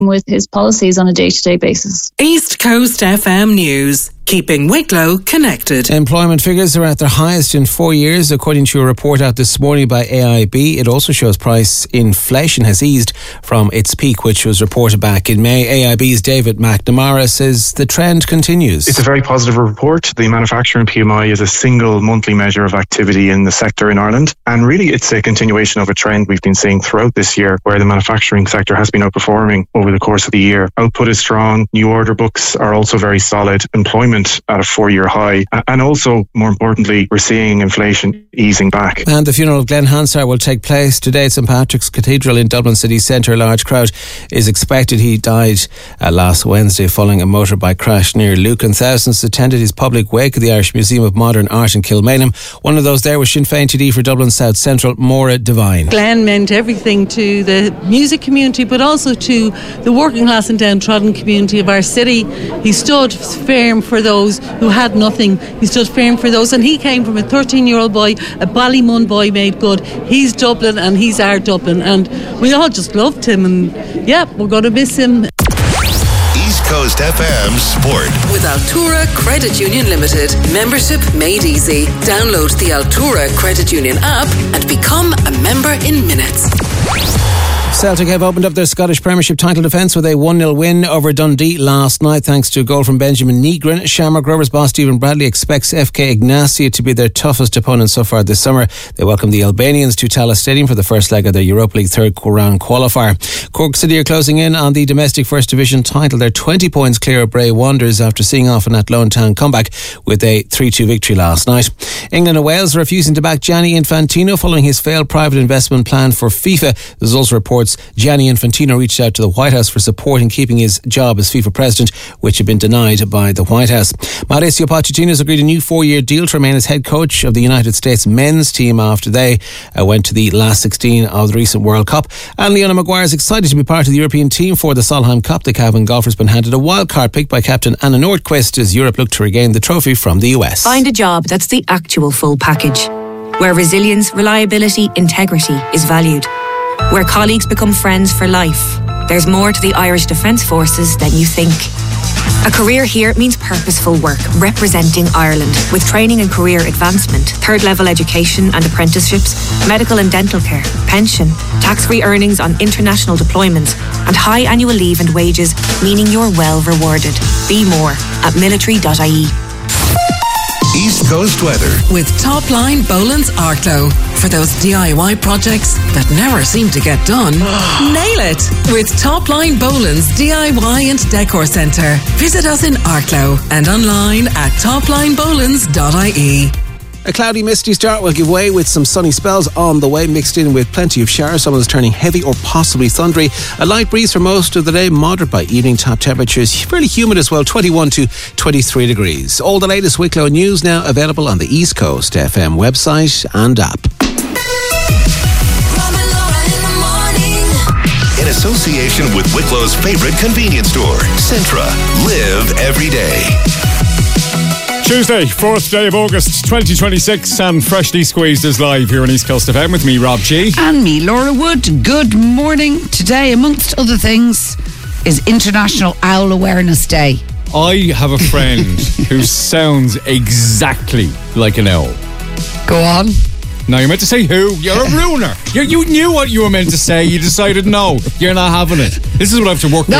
with his policies on a day-to-day basis. East Coast FM News, keeping Wicklow connected. Employment figures are at their highest in 4 years, according to a report out this morning by AIB. It also shows price inflation has eased from its peak, which was reported back in May. AIB's David McNamara says the trend continues. It's a very positive report. The manufacturing PMI is a single monthly measure of activity in the sector in Ireland. And really, it's a continuation of a trend we've been seeing throughout this year, where the manufacturing sector has been outperforming over the course of the year. Output is strong. New order books are also very solid. Employment at a 4-year high. And also, more importantly, we're seeing inflation easing back. And the funeral of Glenn Hansard will take place today at St Patrick's Cathedral in Dublin city centre. A large crowd is expected. He died last Wednesday following a motorbike crash near Lucan. Thousands attended his public wake at the Irish Museum of Modern Art in Kilmainham. One of those there was Sinn Féin TD for Dublin South Central, Maura Devine. Glenn meant everything to the music community, but also to the working class and downtrodden community of our city. He stood firm for those who had nothing. He stood firm for those, and he came from a 13-year-old boy, a Ballymun boy made good. He's Dublin and he's our Dublin, and we all just loved him, and yeah, we're going to miss him. East Coast FM Sport. With Altura Credit Union Limited. Membership made easy. Download the Altura Credit Union app and become a member in minutes. Celtic have opened up their Scottish Premiership title defence with a 1-0 win over Dundee last night, thanks to a goal from Benjamin Negrin. Shamrock Rovers boss Stephen Bradley expects FK Ignacia to be their toughest opponent so far this summer. They welcome the Albanians to Tallaght Stadium for the first leg of their Europa League third round qualifier. Cork City are closing in on the domestic First Division title. They're 20 points clear of Bray Wanderers after seeing off an Athlone Town comeback with a 3-2 victory last night. England and Wales are refusing to back Gianni Infantino following his failed private investment plan for FIFA. There's also reports Gianni Infantino reached out to the White House for support in keeping his job as FIFA president, which had been denied by the White House. Mauricio Pochettino has agreed a new 4-year deal to remain as head coach of the United States men's team after they went to the last 16 of the recent World Cup. And Leona Maguire is excited to be part of the European team for the Solheim Cup. The Cavan golfer's been handed a wildcard pick by captain Anna Nordquist as Europe look to regain the trophy from the US. Find a job that's the actual full package, where resilience, reliability, integrity is valued, where colleagues become friends for life. There's more to the Irish Defence Forces than you think. A career here means purposeful work, representing Ireland, with training and career advancement, third-level education and apprenticeships, medical and dental care, pension, tax-free earnings on international deployments, and high annual leave and wages, meaning you're well rewarded. Be more at military.ie. East Coast weather. With Topline Boland's Arklow. For those DIY projects that never seem to get done, nail it with Topline Boland's DIY and Decor Centre. Visit us in Arklow and online at toplinebolands.ie. A cloudy, misty start will give way with some sunny spells on the way, mixed in with plenty of showers. Some of us turning heavy or possibly thundery. A light breeze for most of the day, moderate by evening. Top temperatures fairly humid as well, 21 to 23 degrees. All the latest Wicklow news now available on the East Coast FM website and app. In association with Wicklow's favorite convenience store, Centra. Live every day. Tuesday, 4th day of August 2026, and Freshly Squeezed is live here on East Coast FM with me, Rob G. And me, Laura Wood. Good morning. Today, amongst other things, is International Owl Awareness Day. I have a friend who sounds exactly like an owl. Go on. Now, you're meant to say who? You're a ruiner. You knew what you were meant to say. You decided, no, you're not having it. This is what I have to work with.